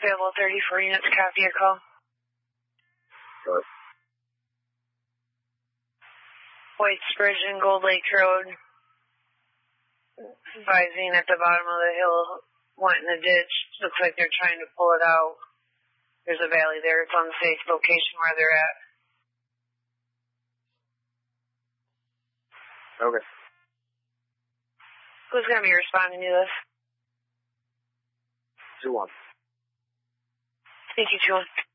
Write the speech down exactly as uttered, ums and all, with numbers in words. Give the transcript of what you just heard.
Available thirty-four units, copy your call. Good. White's Bridge and Gold Lake Road. Advising at the bottom of the hill, went in the ditch. Looks like they're trying to pull it out. There's a valley there. It's on the safe location where they're at. Okay. Who's going to be responding to this? two one. Thank you, two one.